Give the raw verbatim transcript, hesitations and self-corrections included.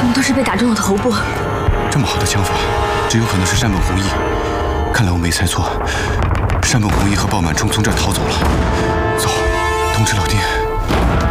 们都是被打中了头部。 这么好的枪法，只有可能是山本弘毅。看来我没猜错，山本弘毅和鲍满冲从这儿逃走了。走，通知老爹。